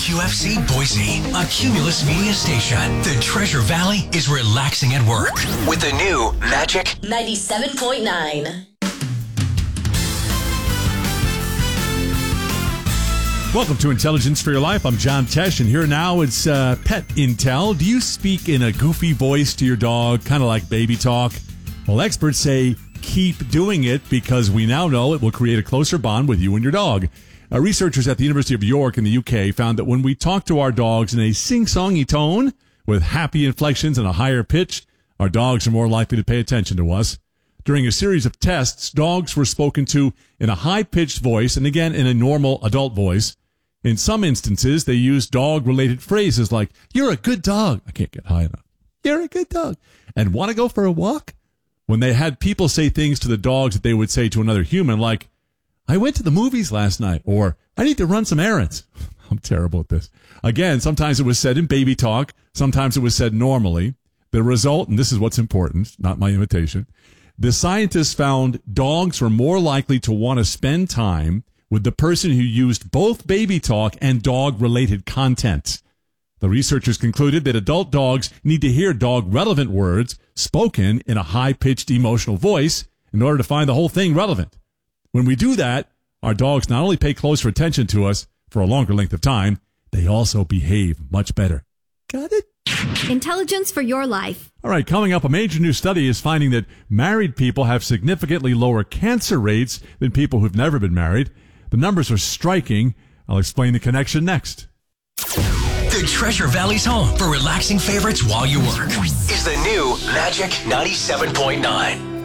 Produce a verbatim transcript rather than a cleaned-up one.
Q F C Boise, a Cumulus Media station. The Treasure Valley is relaxing at work with the new Magic ninety-seven point nine. Welcome to Intelligence for Your Life. I'm John Tesh, and here now it's uh, Pet Intel. Do you speak in a goofy voice to your dog, kind of like baby talk? Well, experts say keep doing it because we now know it will create a closer bond with you and your dog. Uh, researchers at the University of York in the U K found that when we talk to our dogs in a sing-songy tone with happy inflections and a higher pitch, our dogs are more likely to pay attention to us. During a series of tests, dogs were spoken to in a high-pitched voice and again in a normal adult voice. In some instances, they used dog-related phrases like, "You're a good dog." I can't get high enough. "You're a good dog." And "Want to go for a walk?" When they had people say things to the dogs that they would say to another human, like, "I went to the movies last night," or "I need to run some errands." I'm terrible at this. Again, sometimes it was said in baby talk. Sometimes it was said normally. The result, and this is what's important, not my imitation, the scientists found dogs were more likely to want to spend time with the person who used both baby talk and dog-related content. The researchers concluded that adult dogs need to hear dog-relevant words spoken in a high-pitched emotional voice in order to find the whole thing relevant. When we do that, our dogs not only pay closer attention to us for a longer length of time, they also behave much better. Got it? Intelligence for your life. All right, coming up, a major new study is finding that married people have significantly lower cancer rates than people who've never been married. The numbers are striking. I'll explain the connection next. The Treasure Valley's home for relaxing favorites while you work is the new Magic ninety-seven point nine.